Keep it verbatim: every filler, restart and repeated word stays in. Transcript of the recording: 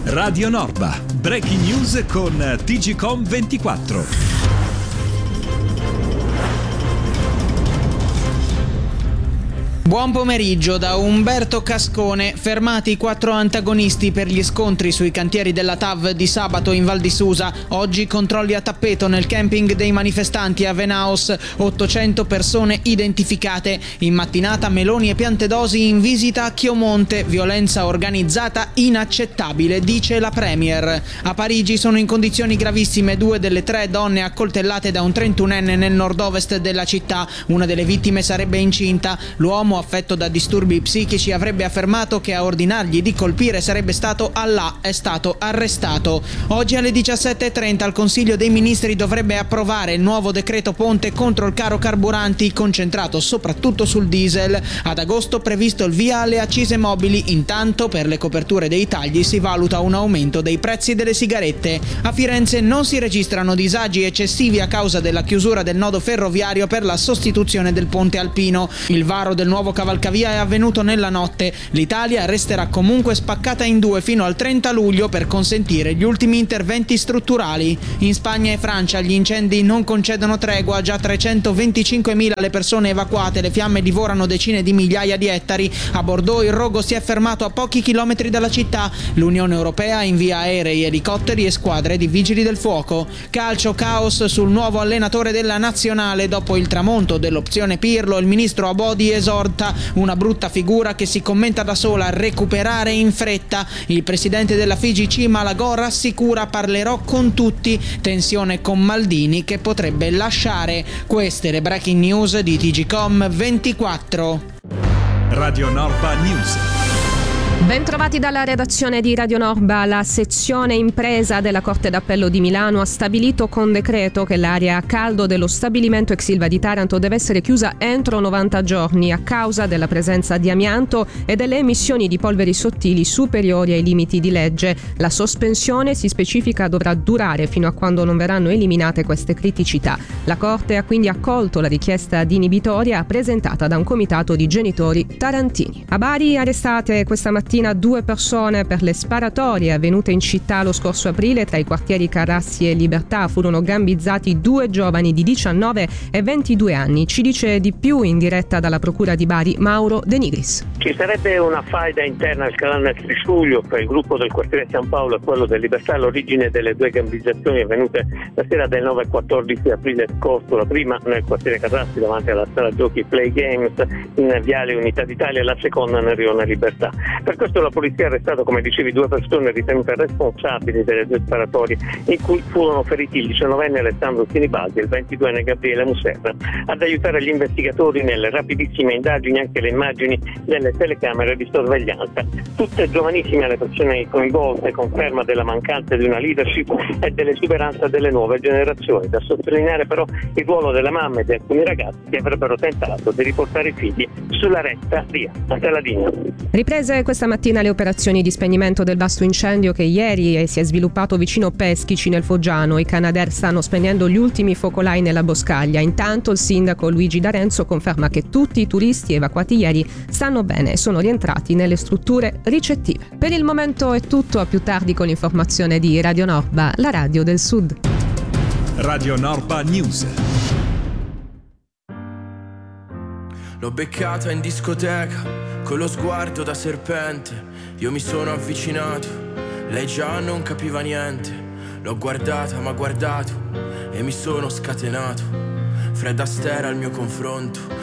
Radio Norba, breaking news con T G C O M ventiquattro. Buon pomeriggio da Umberto Cascone. Fermati quattro antagonisti per gli scontri sui cantieri della T A V di sabato in Val di Susa. Oggi controlli a tappeto nel camping dei manifestanti a Venaos. ottocento persone identificate. In mattinata Meloni e Piantedosi in visita a Chiomonte. Violenza organizzata inaccettabile, dice la Premier. A Parigi sono in condizioni gravissime due delle tre donne accoltellate da un trentunenne nel nord-ovest della città. Una delle vittime sarebbe incinta. L'uomo, affetto da disturbi psichici, avrebbe affermato che a ordinargli di colpire sarebbe stato Allah. È stato arrestato. Oggi alle diciassette e trenta il Consiglio dei Ministri dovrebbe approvare il nuovo decreto ponte contro il caro carburanti, concentrato soprattutto sul diesel. Ad agosto previsto il via alle accise mobili. Intanto per le coperture dei tagli si valuta un aumento dei prezzi delle sigarette. A Firenze non si registrano disagi eccessivi a causa della chiusura del nodo ferroviario per la sostituzione del ponte alpino. Il varo del nuovo cavalcavia è avvenuto nella notte. L'Italia resterà comunque spaccata in due fino al trenta luglio per consentire gli ultimi interventi strutturali. In Spagna e Francia gli incendi non concedono tregua, già trecentoventicinquemila le persone evacuate, le fiamme divorano decine di migliaia di ettari. A Bordeaux il rogo si è fermato a pochi chilometri dalla città. L'Unione Europea invia aerei, elicotteri e squadre di vigili del fuoco. Calcio, caos sul nuovo allenatore della nazionale. Dopo il tramonto dell'opzione Pirlo, il ministro Abodi esorta una brutta figura che si commenta da sola, recuperare in fretta. Il presidente della F I G C Malagò rassicura: parlerò con tutti. Tensione con Maldini che potrebbe lasciare. Queste le breaking news di T G C O M ventiquattro. Radio Norba News. Bentrovati dalla redazione di Radio Norba. La sezione impresa della Corte d'Appello di Milano ha stabilito con decreto che l'area a caldo dello stabilimento ex Ilva di Taranto deve essere chiusa entro novanta giorni a causa della presenza di amianto e delle emissioni di polveri sottili superiori ai limiti di legge. La sospensione, si specifica, dovrà durare fino a quando non verranno eliminate queste criticità. La Corte ha quindi accolto la richiesta di inibitoria presentata da un comitato di genitori tarantini. A Bari arrestate questa mattina due persone per le sparatorie avvenute in città lo scorso aprile tra i quartieri Carrassi e Libertà. Furono gambizzati due giovani di diciannove e ventidue anni. Ci dice di più in diretta dalla Procura di Bari Mauro De Nigris. Ci sarebbe una faida interna al canale Trisuglio per il gruppo del quartiere San Paolo e quello del Libertà. L'origine delle due gambizzazioni avvenute la sera del nove e quattordici aprile scorso, la prima nel quartiere Carrassi davanti alla sala giochi Play Games in Viale Unità d'Italia e la seconda nel Rione Libertà. Per questo la polizia ha arrestato, come dicevi, due persone ritenute responsabili delle due sparatorie, in cui furono feriti il diciannovenne Alessandro Sinibaldi e il ventiduenne Gabriele Muserra. Ad aiutare gli investigatori nelle rapidissime indagini anche le immagini delle telecamere di sorveglianza. Tutte giovanissime le persone coinvolte, conferma della mancanza di una leadership e dell'esuberanza delle nuove generazioni. Da sottolineare però il ruolo della mamma e di alcuni ragazzi che avrebbero tentato di riportare i figli sulla retta via. Anteladina. Riprese questa mattina le operazioni di spegnimento del vasto incendio che ieri si è sviluppato vicino Peschici nel Foggiano. I Canadair stanno spegnendo gli ultimi focolai nella boscaglia. Intanto il sindaco Luigi D'Arenzo conferma che tutti i turisti evacuati ieri stanno bene e sono rientrati nelle strutture ricettive. Per il momento è tutto, a più tardi con l'informazione di Radio Norba, la radio del Sud. Radio Norba News. L'ho beccata in discoteca con lo sguardo da serpente. Io mi sono avvicinato, lei già non capiva niente. L'ho guardata, m'ha guardato e mi sono scatenato. Fred Astaire al mio confronto.